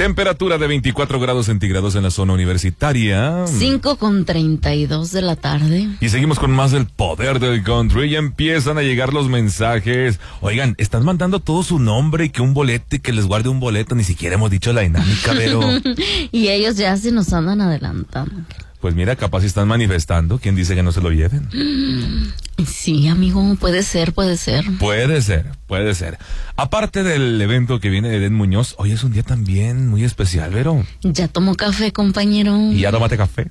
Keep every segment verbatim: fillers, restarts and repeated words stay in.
Temperatura de veinticuatro grados centígrados en la zona universitaria. cinco con treinta y dos de la tarde. Y seguimos con más del poder del country. Ya empiezan a llegar los mensajes. Oigan, están mandando todo su nombre y que un boleto y que les guarde un boleto. Ni siquiera hemos dicho la dinámica, pero... Y ellos ya se nos andan adelantando. Pues mira, capaz si están manifestando. ¿Quién dice que no se lo lleven? Sí, amigo, puede ser, puede ser. Puede ser, puede ser. Aparte del evento que viene de Eden Muñoz, hoy es un día también muy especial, Vero. Ya tomó café, compañero. Y ya tómate café.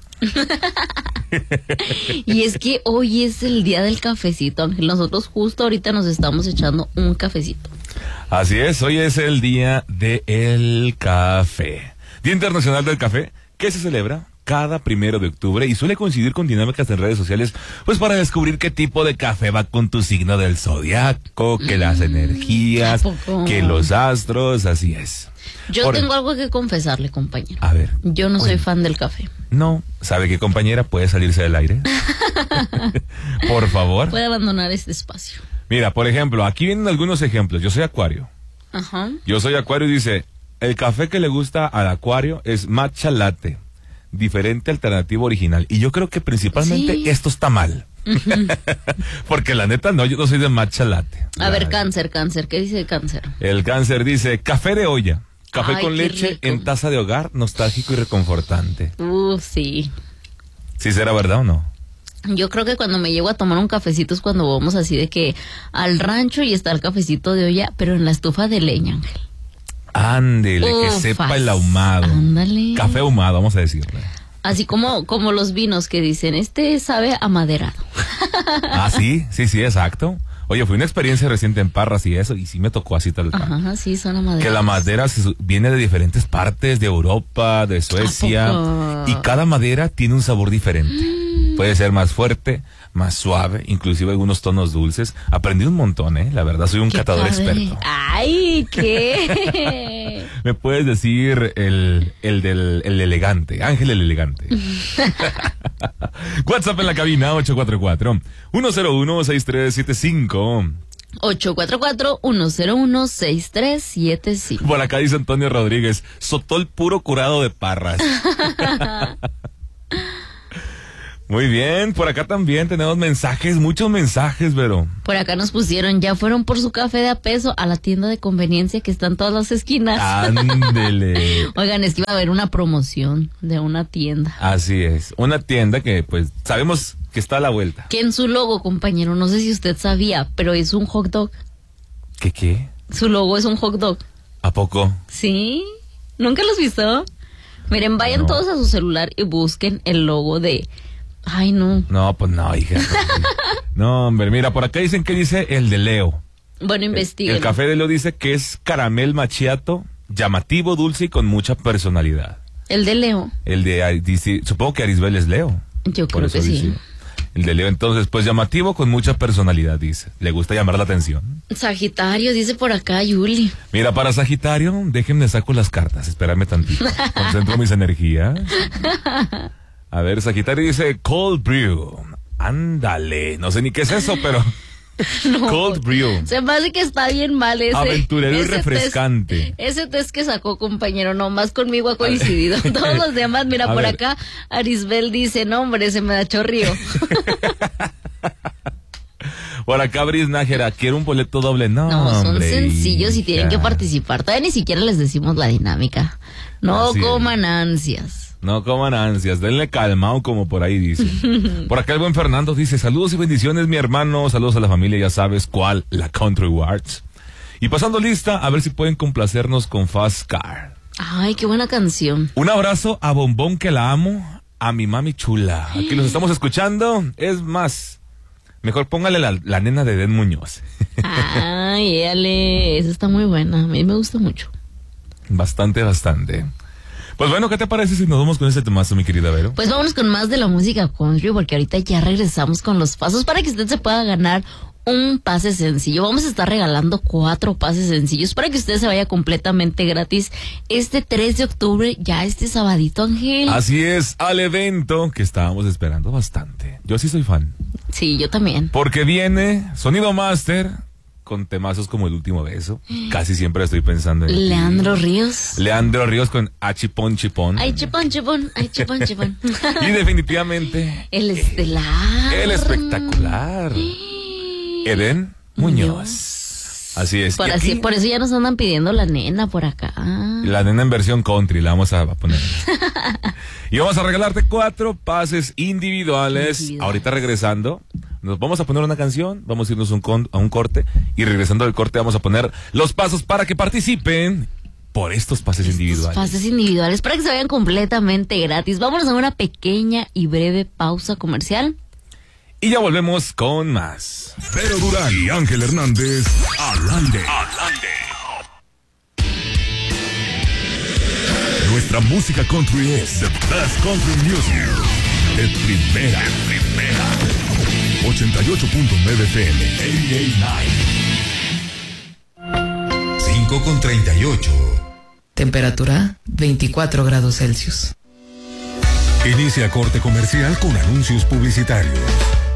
Y es que hoy es el día del cafecito, Ángel. Nosotros justo ahorita nos estamos echando un cafecito. Así es, hoy es el día del café. Día Internacional del Café, que se celebra cada primero de octubre y suele coincidir con dinámicas en redes sociales, pues para descubrir qué tipo de café va con tu signo del zodiaco, que las energías, que los astros, así es. Yo Por... tengo algo que confesarle, compañero. A ver. Yo no Oye. soy fan del café. No, ¿sabe qué, compañera? ¿Puede salirse del aire? Por favor. Puede abandonar este espacio. Mira, por ejemplo, aquí vienen algunos ejemplos. Yo soy Acuario. Ajá. Yo soy Acuario y dice, el café que le gusta al Acuario es matcha latte. Diferente, alternativo, original. Y yo creo que principalmente sí. esto está mal. Uh-huh. Porque la neta no, yo no soy de matcha latte. A ver, Ay. cáncer, cáncer, ¿qué dice cáncer? El cáncer dice, café de olla, café Ay, con qué leche rico. en taza de hogar, nostálgico y reconfortante. Uh, sí. ¿Sí será verdad o no? Yo creo que cuando me llego a tomar un cafecito es cuando vamos así de que al rancho y está el cafecito de olla, pero en la estufa de leña, Ángel. Ándele, que Ufas. sepa el ahumado. Ándale. Café ahumado, vamos a decirle. Así como, como los vinos que dicen, este sabe amaderado. Ah, sí, sí, sí, exacto. Oye, fue una experiencia reciente en Parras y eso, y sí me tocó así tal cual. Ajá, sí, son amaderados. Que la madera se, viene de diferentes partes, de Europa, de Suecia, y cada madera tiene un sabor diferente. Mm. Puede ser más fuerte, más suave, inclusive algunos tonos dulces. Aprendí un montón, ¿eh? La verdad, soy un Qué catador padre. experto. ¡Ay, qué! Me puedes decir el, el del el elegante, Ángel el elegante. WhatsApp en la cabina, ocho cuatro cuatro, uno cero uno, seis tres siete cinco. ocho cuatro cuatro, uno cero uno, seis tres siete cinco. Por acá dice Antonio Rodríguez, Sotol puro curado de Parras. Muy bien, por acá también tenemos mensajes, muchos mensajes, Vero. Por acá nos pusieron, ya fueron por su café de a peso a la tienda de conveniencia que está en todas las esquinas. Ándele. Oigan, es que iba a haber una promoción de una tienda. Así es, una tienda que pues sabemos que está a la vuelta. Que en su logo, compañero, no sé si usted sabía, pero es un hot dog. ¿Qué qué? Su logo es un hot dog. ¿A poco? ¿Sí? ¿Nunca los visto? Miren, vayan No. todos a su celular y busquen el logo de... Ay, no. No, pues no, hija. No, hombre, mira, por acá dicen que dice el de Leo. Bueno, investiguen. El café de Leo dice que es caramel macchiato, llamativo, dulce y con mucha personalidad. El de Leo. El de, dice, supongo que Arisbel es Leo. Yo Por creo eso que sí. dice. El de Leo, entonces, pues llamativo con mucha personalidad, dice. Le gusta llamar la atención. Sagitario, dice por acá Yuli. Mira, para Sagitario, déjenme saco las cartas, espérame tantito. Concentro mis energías. A ver, Sagitario dice Cold Brew. Ándale, no sé ni qué es eso, pero... No. Cold Brew. Se me hace que está bien mal ese. Aventurero y ese refrescante. Test, ese test que sacó, compañero, nomás conmigo ha coincidido. Todos los demás, mira, A por ver. acá, Arisbel dice, no, hombre, se me da chorrío. Por acá, Bris Nájera, quiero un boleto doble. No, No, son hombre, sencillos y hija. tienen que participar. Todavía ni siquiera les decimos la dinámica. No Así es. coman ansias. No coman ansias, denle calmao como por ahí dice. Por acá el buen Fernando dice, saludos y bendiciones mi hermano, saludos a la familia, ya sabes cuál, la Country Wards. Y pasando lista, a ver si pueden complacernos con Fast Car. Ay, qué buena canción. Un abrazo a Bombón que la amo, a mi mami chula. Aquí los estamos escuchando, es más, mejor póngale la, la nena de Den Muñoz. Ay, éale, esa está muy buena, a mí me gusta mucho. Bastante, bastante. Pues bueno, ¿qué te parece si nos vamos con ese temazo, mi querida Vero? Pues vámonos con más de la música country, porque ahorita ya regresamos con los pasos para que usted se pueda ganar un pase sencillo. Vamos a estar regalando cuatro pases sencillos para que usted se vaya completamente gratis este tres de octubre, ya este sabadito, Ángel. Así es, al evento que estábamos esperando bastante. Yo sí soy fan. Sí, yo también. Porque viene Sonido Master con temazos como El Último Beso. Casi siempre estoy pensando en Leandro Ríos. Leandro Ríos con Achipón Chipón. Ay, chipón, chipón, ay, chipón, chipón. Y definitivamente El estelar. el espectacular Edén Muñoz. Así es. Por, Y así, aquí, por eso ya nos andan pidiendo la nena por acá. la nena en versión country, la vamos a poner. Y vamos a regalarte cuatro pases individuales. Individual. Ahorita regresando, nos vamos a poner una canción, vamos a irnos un con, a un corte. Y regresando del corte vamos a poner los pasos para que participen por estos pases Estos individuales. pases individuales para que se vayan completamente gratis. Vámonos a una pequeña y breve pausa comercial. Y ya volvemos con más. Vero Durán y Ángel Hernández al aire. Al aire. Nuestra música country es the best country music. De primera. De primera. ochenta y ocho punto nueve F M. ochenta y nueve. cinco con treinta y ocho. Temperatura veinticuatro grados Celsius. Inicia corte comercial con anuncios publicitarios.